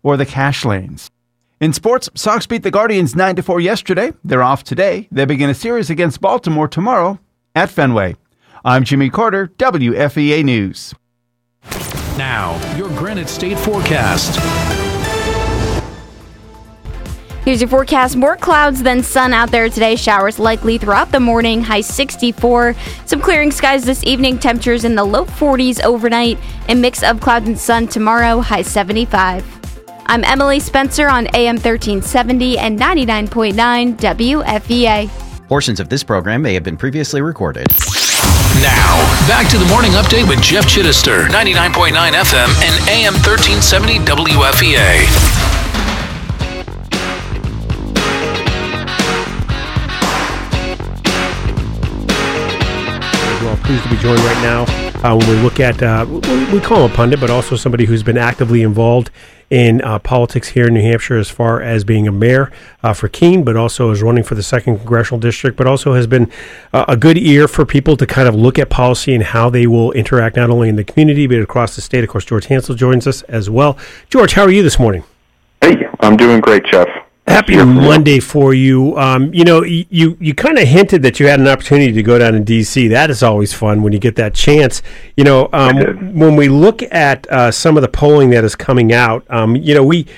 or the cash lanes. In sports, Sox beat the Guardians 9-4 yesterday. They're off today. They begin a series against Baltimore tomorrow at Fenway. I'm Jimmy Carter, WFEA News. Now, your Granite State forecast. Here's your forecast. More clouds than sun out there today. Showers likely throughout the morning. High 64. Some clearing skies this evening. Temperatures in the low 40s overnight. A mix of clouds and sun tomorrow. High 75. I'm Emily Spencer on AM 1370 and 99.9 WFEA. Portions of this program may have been previously recorded. Now, back to the morning update with Jeff Chittister, 99.9 FM and AM 1370 WFEA. Well, pleased to be joined right now when we look at, we call him a pundit, but also somebody who's been actively involved in politics here in New Hampshire as far as being a mayor for Keene, but also is running for the 2nd Congressional District, but also has been a good ear for people to kind of look at policy and how they will interact not only in the community, but across the state. Of course, George Hansel joins us as well. George, how are you this morning? Hey, I'm doing great, Jeff. Happy Monday for you. You kind of hinted that you had an opportunity to go down to D.C. That is always fun when you get that chance. When we look at some of the polling that is coming out, we're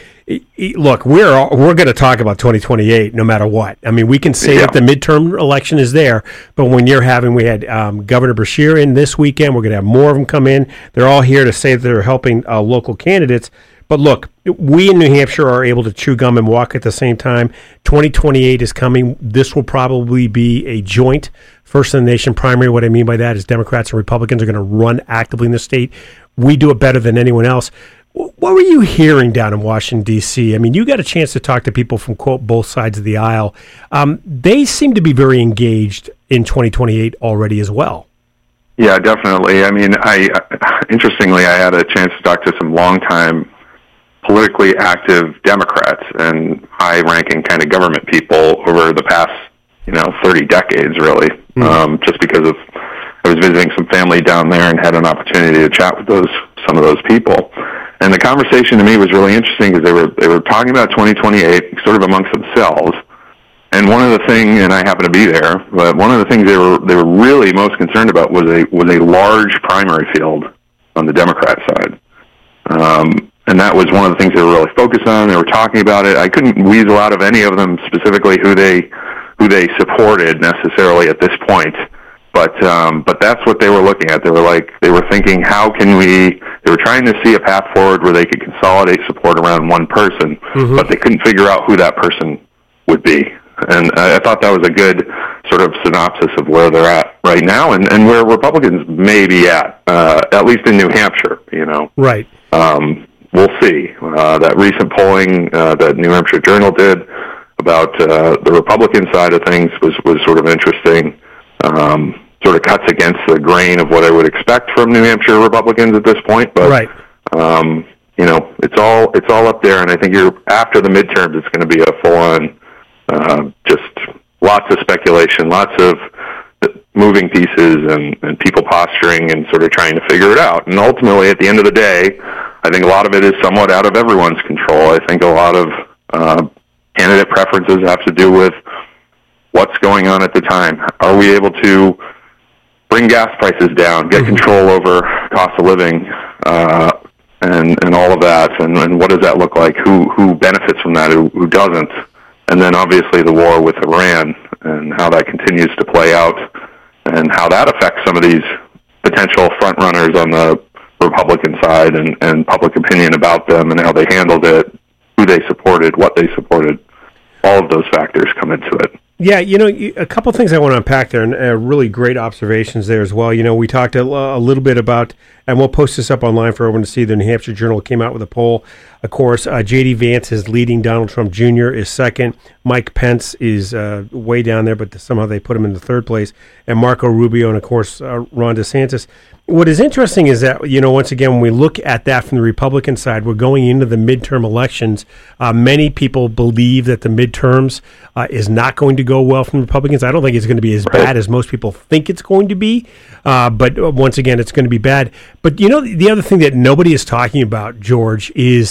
going to talk about 2028 no matter what. I mean, we can say that the midterm election is there, but when we had Governor Beshear in this weekend, we're going to have more of them come in. They're all here to say that they're helping local candidates. But look, we in New Hampshire are able to chew gum and walk at the same time. 2028 is coming. This will probably be a joint first in the nation primary. What I mean by that is Democrats and Republicans are going to run actively in the state. We do it better than anyone else. What were you hearing down in Washington, D.C.? I mean, you got a chance to talk to people from, quote, both sides of the aisle. They seem to be very engaged in 2028 already as well. Yeah, definitely. I mean, interestingly, I had a chance to talk to some longtime politically active Democrats and high-ranking kind of government people over the past, 30 decades, really. Just because I was visiting some family down there and had an opportunity to chat with some of those people. And the conversation to me was really interesting because they were talking about 2028 sort of amongst themselves. And one of the things, and I happen to be there, but one of the things they were really most concerned about was a large primary field on the Democrat side. And that was one of the things they were really focused on. They were talking about it. I couldn't weasel out of any of them specifically who they supported necessarily at this point. But that's what they were looking at. They were thinking, they were trying to see a path forward where they could consolidate support around one person, but they couldn't figure out who that person would be. And I thought that was a good sort of synopsis of where they're at right now and where Republicans may be at least in New Hampshire, Right. We'll see. That recent polling that New Hampshire Journal did about the Republican side of things was sort of interesting. Sort of cuts against the grain of what I would expect from New Hampshire Republicans at this point. But right. It's all up there, and I think after the midterms, it's going to be a full-on, just lots of speculation, lots of moving pieces, and people posturing and sort of trying to figure it out. And ultimately, at the end of the day, I think a lot of it is somewhat out of everyone's control. I think a lot of candidate preferences have to do with what's going on at the time. Are we able to bring gas prices down, get control over cost of living, and all of that, and what does that look like? Who benefits from that? Who doesn't? And then obviously the war with Iran and how that continues to play out, and how that affects some of these potential front runners on the Republican side and public opinion about them and how they handled it, who they supported, what they supported. All of those factors come into it. Yeah, a couple of things I want to unpack there, and really great observations there as well. We talked a little bit about, and we'll post this up online for everyone to see, the New Hampshire Journal came out with a poll. Of course, J.D. Vance is leading, Donald Trump Jr. is second, Mike Pence is way down there, but somehow they put him in the third place, and Marco Rubio and, of course, Ron DeSantis. What is interesting is that, once again, when we look at that from the Republican side, we're going into the midterm elections. Many people believe that the midterms is not going to go well from Republicans. I don't think it's going to be as bad as most people think it's going to be. But once again, it's going to be bad. But, the other thing that nobody is talking about, George, is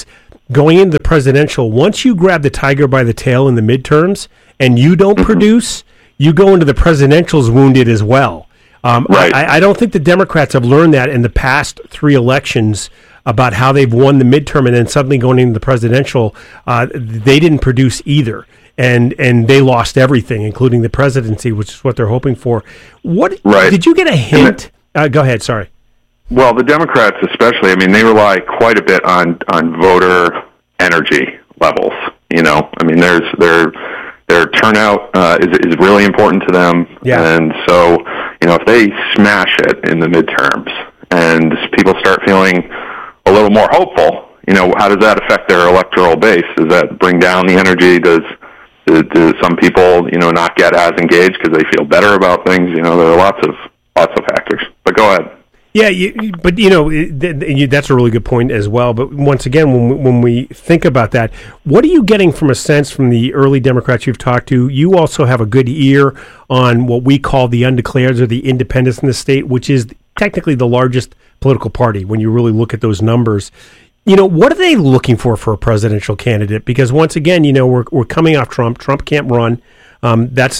going into the presidential, once you grab the tiger by the tail in the midterms and you don't produce, you go into the presidentials wounded as well. Right. I don't think the Democrats have learned that in the past 3 elections about how they've won the midterm and then suddenly going into the presidential, they didn't produce either. And they lost everything, including the presidency, which is what they're hoping for. What did you get a hint? Go ahead, sorry. Well, the Democrats especially, I mean, they rely quite a bit on voter energy levels. You know, I mean, their turnout is really important to them. Yeah. And so, you know, if they smash it in the midterms and people start feeling a little more hopeful, you know, how does that affect their electoral base? Does that bring down the energy? Do some people, you know, not get as engaged because they feel better about things? You know, there are lots of factors. But go ahead. Yeah, but you know that's a really good point as well. But once again, when we think about that, what are you getting from a sense from the early Democrats you've talked to? You also have a good ear on what we call the undeclareds or the independents in the state, which is technically the largest political party when you really look at those numbers. You know, what are they looking for a presidential candidate? Because once again, you know, we're coming off Trump. Trump can't run. That's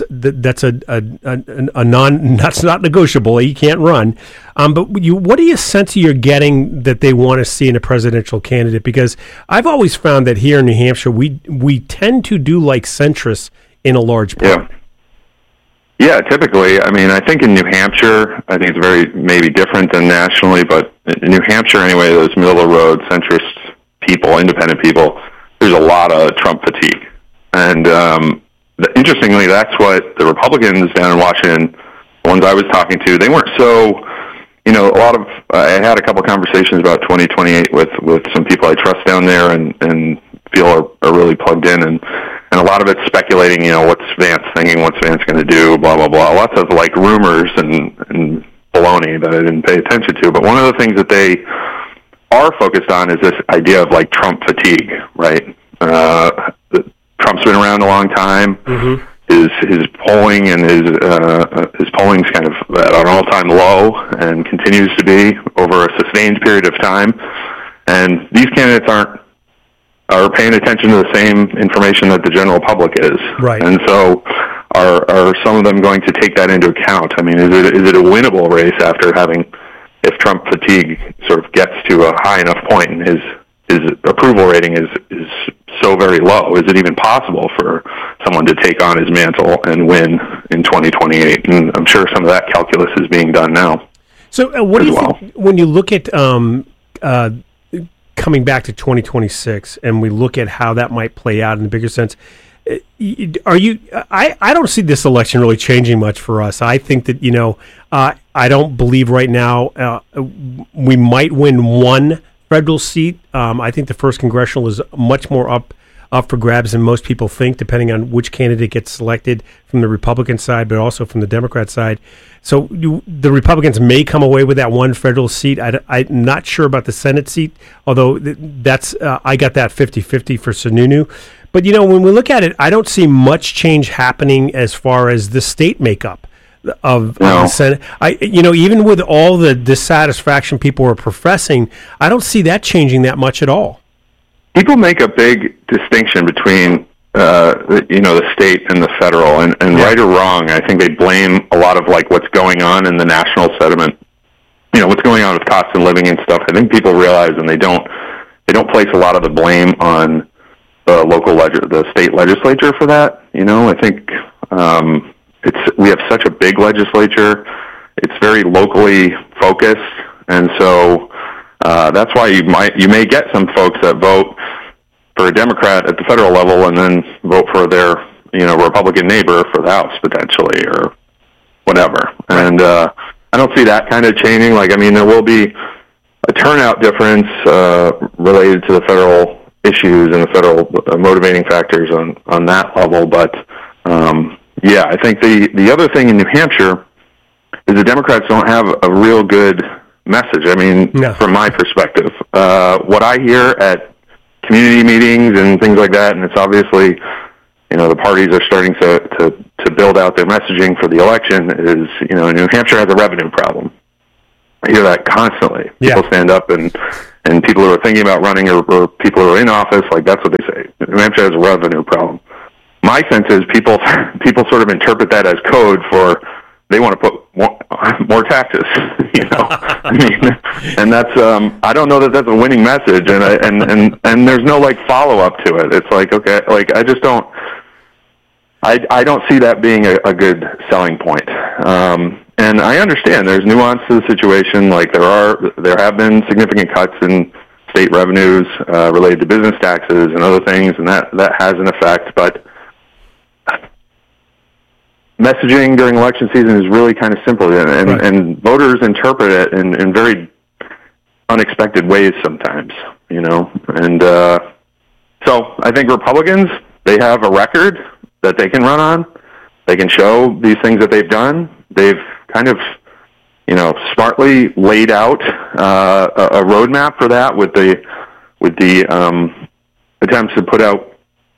not negotiable. He can't run. But what do you sense you're getting that they want to see in a presidential candidate? Because I've always found that here in New Hampshire, we tend to do like centrists in a large part. Yeah, typically. I mean, I think in New Hampshire, I think it's very maybe different than nationally, but in New Hampshire anyway, those middle of the road centrist people, independent people, there's a lot of Trump fatigue. And interestingly, that's what the Republicans down in Washington, the ones I was talking to, they weren't so, you know, I had a couple of conversations about 2028 with some people I trust down there and feel are really plugged in, and a lot of it's speculating, you know, what's Vance thinking, what's Vance going to do, blah, blah, blah. Lots of, like, rumors and baloney that I didn't pay attention to. But one of the things that they are focused on is this idea of, like, Trump fatigue, right? Trump's been around a long time. Mm-hmm. His polling and his polling's kind of at an all-time low and continues to be over a sustained period of time. And these candidates are paying attention to the same information that the general public is. Right. And so are some of them going to take that into account? I mean, is it a winnable race if Trump fatigue sort of gets to a high enough point and his approval rating is so very low? Is it even possible for someone to take on his mantle and win in 2028? And I'm sure some of that calculus is being done now. So what do you think when you look at coming back to 2026 and we look at how that might play out in the bigger sense, I don't see this election really changing much for us. I think that, you know, I don't believe right now we might win one federal seat. I think the first congressional is much more up for grabs than most people think, depending on which candidate gets selected from the Republican side, but also from the Democrat side. So the Republicans may come away with that one federal seat. I'm not sure about the Senate seat, although that's I got that 50-50 for Sununu. But, you know, when we look at it, I don't see much change happening as far as the state makeup of the Senate. Even with all the dissatisfaction people are professing, I don't see that changing that much at all. People make a big distinction between the state and the federal, and right or wrong, I think they blame a lot of like what's going on in the national sentiment. You know, what's going on with cost of living and stuff. I think people realize, and they don't place a lot of the blame on the state legislature for that. You know, I think we have such a big legislature. It's very locally focused, and so that's why you may get some folks that vote for a Democrat at the federal level and then vote for their Republican neighbor for the House potentially or whatever. And I don't see that kind of changing. Like, I mean, there will be a turnout difference related to the federal issues and the federal motivating factors on that level. But I think the other thing in New Hampshire is the Democrats don't have a real good message. I mean, from my perspective, what I hear at community meetings and things like that, and it's obviously, the parties are starting to build out their messaging for the election, is, New Hampshire has a revenue problem. I hear that constantly. People stand up and and people who are thinking about running or people who are in office, like that's what they say. New Hampshire has a revenue problem. My sense is people sort of interpret that as code for they want to put more taxes, you know. I mean, and that's I don't know that that's a winning message, and there's no like follow up to it. It's like, okay, like I just don't. I don't see that being a good selling point. And I understand there's nuance to the situation. Like there have been significant cuts in state revenues related to business taxes and other things, and that has an effect. But messaging during election season is really kind of simple, and voters interpret it in very unexpected ways sometimes, you know. And so I think Republicans, they have a record that they can run on. They can show these things that they've done. They've kind of, you know, smartly laid out a roadmap for that with the attempts to put out,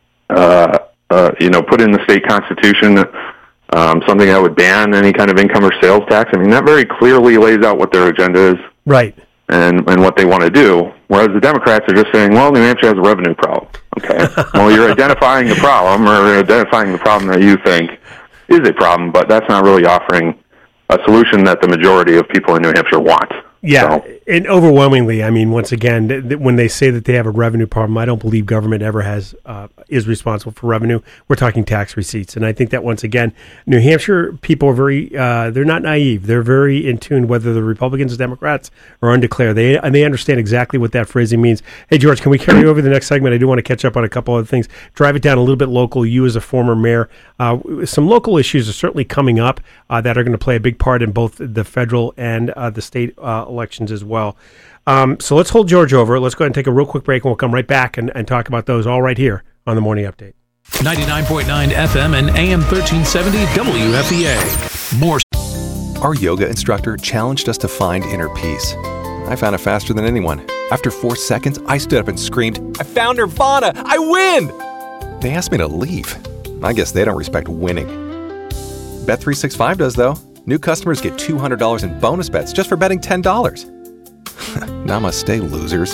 put in the state constitution something that would ban any kind of income or sales tax. I mean, that very clearly lays out what their agenda is, right, and what they want to do. Whereas the Democrats are just saying, well, New Hampshire has a revenue problem. Okay, well, you're identifying the problem, or identifying the problem that you think is a problem, but that's not really offering a solution that the majority of people in New Hampshire want. Yeah, and overwhelmingly, I mean, once again, when they say that they have a revenue problem, I don't believe government ever is responsible for revenue. We're talking tax receipts, and I think that once again, New Hampshire people are very they're not naive. They're very in tune, whether the Republicans, Democrats, or undeclared. They understand exactly what that phrasing means. Hey, George, can we carry over the next segment? I do want to catch up on a couple other things. Drive it down a little bit local. You as a former mayor, some local issues are certainly coming up that are going to play a big part in both the federal and the state elections as well. So let's hold George over. Let's go ahead and take a real quick break, and we'll come right back and talk about those all right here on the Morning Update. 99.9 FM and AM 1370 WFEA. More. Our yoga instructor challenged us to find inner peace. I found it faster than anyone. After 4 seconds, I stood up and screamed, "I found Nirvana! I win!" They asked me to leave. I guess they don't respect winning. Bet365 does, though. New customers get $200 in bonus bets just for betting $10. Namaste, losers.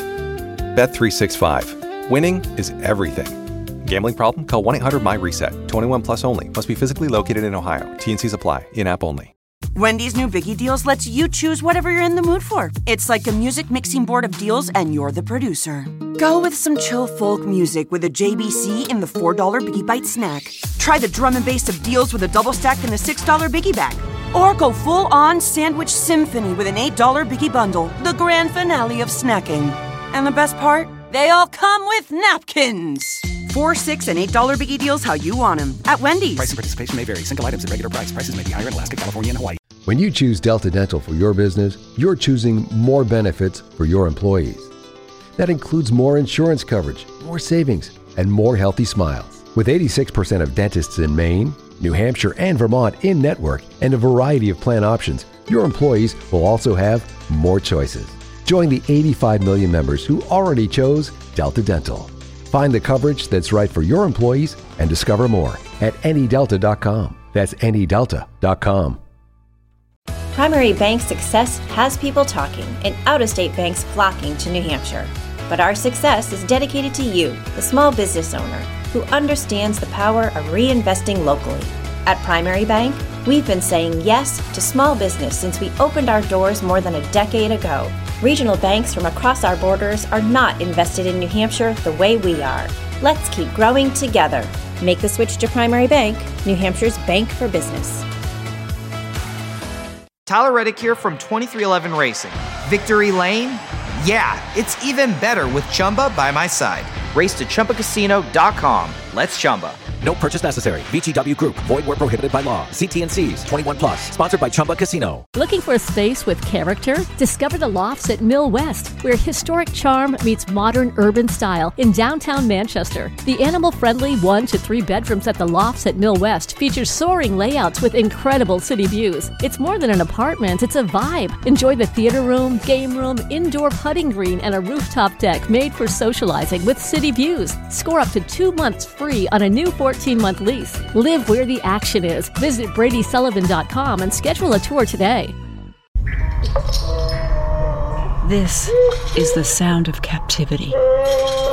Bet365. Winning is everything. Gambling problem? Call 1-800-MY-RESET. 21 plus only. Must be physically located in Ohio. T&Cs apply. In-app only. Wendy's new Biggie Deals lets you choose whatever you're in the mood for. It's like a music mixing board of deals, and you're the producer. Go with some chill folk music with a JBC in the $4 Biggie Bite snack. Try the drum and bass of deals with a double stack in the $6 Biggie Bag. Or go full-on sandwich symphony with an $8 Biggie Bundle, the grand finale of snacking. And the best part? They all come with napkins. $4, $6, and $8 Biggie Deals how you want them at Wendy's. Price and participation may vary. Single items at regular price. Prices may be higher in Alaska, California, and Hawaii. When you choose Delta Dental for your business, you're choosing more benefits for your employees. That includes more insurance coverage, more savings, and more healthy smiles. With 86% of dentists in Maine, New Hampshire, and Vermont in network, and a variety of plan options, your employees will also have more choices. Join the 85 million members who already chose Delta Dental. Find the coverage that's right for your employees and discover more at anydelta.com. That's anydelta.com. Primary Bank success has people talking and out-of-state banks flocking to New Hampshire. But our success is dedicated to you, the small business owner, who understands the power of reinvesting locally. At Primary Bank, we've been saying yes to small business since we opened our doors more than a decade ago. Regional banks from across our borders are not invested in New Hampshire the way we are. Let's keep growing together. Make the switch to Primary Bank, New Hampshire's bank for business. Tyler Reddick here from 2311 Racing. Victory Lane? Yeah, it's even better with Chumba by my side. Race to ChumbaCasino.com. Let's Chumba. No purchase necessary. VGW Group. Void where prohibited by law. See T&Cs. 21 plus. Sponsored by Chumba Casino. Looking for a space with character? Discover the Lofts at Mill West, where historic charm meets modern urban style in downtown Manchester. The animal-friendly 1 to 3 bedrooms at the Lofts at Mill West features soaring layouts with incredible city views. It's more than an apartment, it's a vibe. Enjoy the theater room, game room, indoor putting green, and a rooftop deck made for socializing with city views. Score up to 2 months free on a new 14-month lease. Live where the action is. Visit BradySullivan.com and schedule a tour today. This is the sound of captivity.